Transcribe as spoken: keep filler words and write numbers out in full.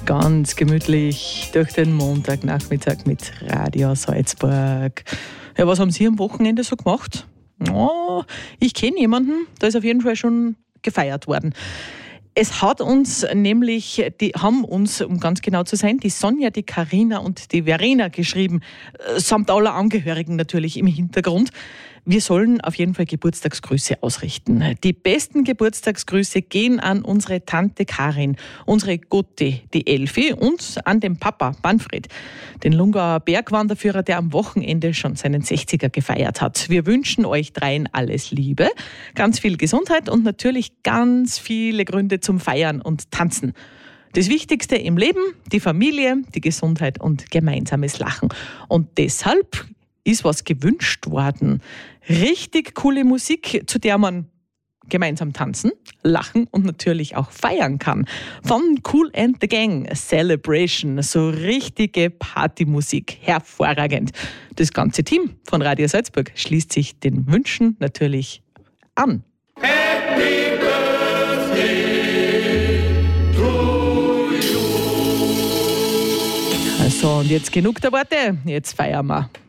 Ganz gemütlich durch den Montagnachmittag mit Radio Salzburg. Ja, was haben Sie am Wochenende so gemacht? Oh, ich kenne jemanden, da ist auf jeden Fall schon gefeiert worden. Es hat uns nämlich, die haben uns, um ganz genau zu sein, die Sonja, die Carina und die Verena geschrieben, samt aller Angehörigen natürlich im Hintergrund. Wir sollen auf jeden Fall Geburtstagsgrüße ausrichten. Die besten Geburtstagsgrüße gehen an unsere Tante Karin, unsere Gotti, die Elfi, und an den Papa Manfred, den Lungauer Bergwanderführer, der am Wochenende schon seinen sechziger gefeiert hat. Wir wünschen euch dreien alles Liebe, ganz viel Gesundheit und natürlich ganz viele Gründe zum Feiern und Tanzen. Das Wichtigste im Leben, die Familie, die Gesundheit und gemeinsames Lachen. Und deshalb ist was gewünscht worden. Richtig coole Musik, zu der man gemeinsam tanzen, lachen und natürlich auch feiern kann. Von Kool and the Gang, Celebration, so richtige Partymusik, hervorragend. Das ganze Team von Radio Salzburg schließt sich den Wünschen natürlich an. Happy Birthday to you. So, und jetzt genug der Worte, jetzt feiern wir.